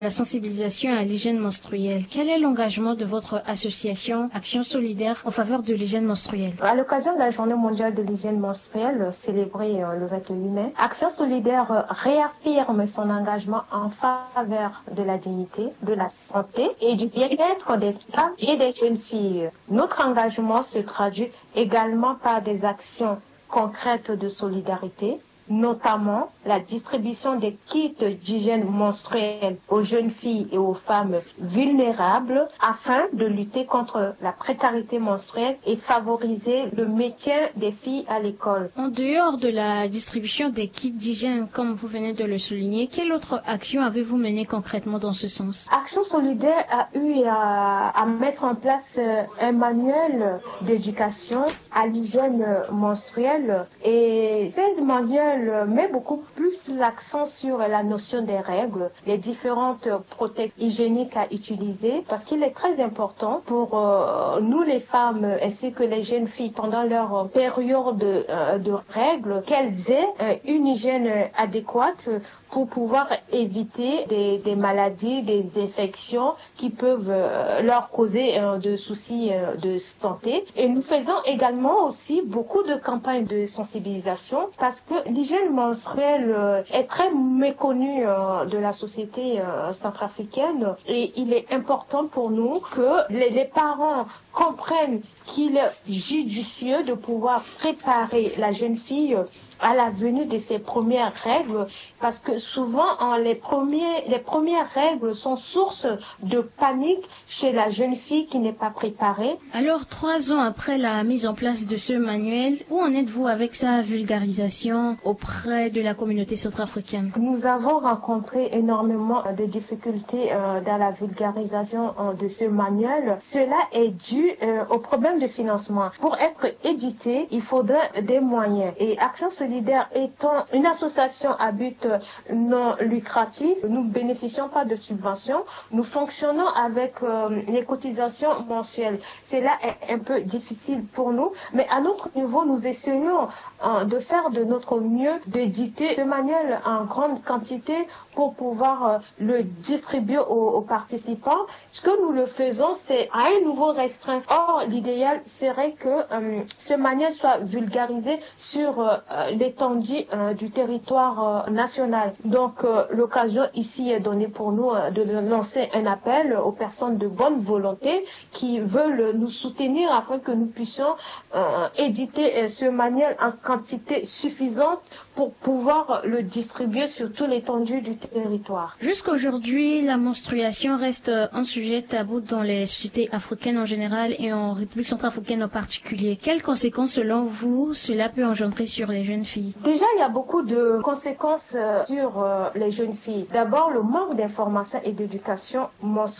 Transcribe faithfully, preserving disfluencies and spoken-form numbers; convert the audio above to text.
La sensibilisation à l'hygiène menstruelle. Quel est l'engagement de votre association Action Solidaire en faveur de l'hygiène menstruelle? À l'occasion de la Journée mondiale de l'hygiène menstruelle, célébrée le vingt-huit mai, Action Solidaire réaffirme son engagement en faveur de la dignité, de la santé et du bien-être des femmes et des jeunes filles. Notre engagement se traduit également par des actions concrètes de solidarité, notamment la distribution des kits d'hygiène menstruelle aux jeunes filles et aux femmes vulnérables afin de lutter contre la précarité menstruelle et favoriser le maintien des filles à l'école. En dehors de la distribution des kits d'hygiène, comme vous venez de le souligner, quelle autre action avez-vous menée concrètement dans ce sens? Action Solidaire a eu à, à mettre en place un manuel d'éducation à l'hygiène menstruelle et ce manuel met beaucoup plus l'accent sur la notion des règles, les différentes protections hygiéniques à utiliser, parce qu'il est très important pour euh, nous les femmes ainsi que les jeunes filles pendant leur période de, euh, de règles, qu'elles aient euh, une hygiène adéquate pour pouvoir éviter des, des maladies, des infections qui peuvent euh, leur causer euh, de soucis euh, de santé. Et nous faisons également aussi beaucoup de campagnes de sensibilisation parce que l'hygiène menstruelle euh, est très méconnue euh, de la société euh, centrafricaine et il est important pour nous que les, les parents comprennent qu'il est judicieux de pouvoir préparer la jeune fille à la venue de ses premières règles, parce que souvent en les premiers, les premières règles sont source de panique chez la jeune fille qui n'est pas préparée. Alors, trois ans après la mise en place de ce manuel, où en êtes-vous avec sa vulgarisation auprès de la communauté centrafricaine? Nous avons rencontré énormément de difficultés euh, dans la vulgarisation euh, de ce manuel. Cela est dû euh, au problème de financement. Pour être édité, il faudrait des moyens. Et Action Solidaire étant une association à but non lucratif, nous ne bénéficions pas de subventions. Nous fonctionnons avec euh, les cotisations mensuelles. Cela est un peu difficile pour nous, mais à notre niveau, nous essayons euh, de faire de notre mieux, d'éditer ce manuel en grande quantité pour pouvoir euh, le distribuer aux, aux participants. Ce que nous le faisons, c'est à un niveau restreint. Or, l'idéal serait que euh, ce manuel soit vulgarisé sur euh, l'étendue euh, du territoire euh, national. Donc, euh, l'occasion ici est donnée pour nous euh, de lancer un appel aux personnes de bonne volonté qui veulent nous soutenir afin que nous puissions euh, éditer euh, ce manuel en quantité suffisante pour pouvoir le distribuer sur toute l'étendue du territoire. Jusqu'à aujourd'hui, la menstruation reste un sujet tabou dans les sociétés africaines en général et en République centrafricaine en particulier. Quelles conséquences, selon vous, cela peut engendrer sur les jeunes filles? Déjà, il y a beaucoup de conséquences euh, sur euh, les jeunes filles. D'abord, le manque d'information et d'éducation menstruelle.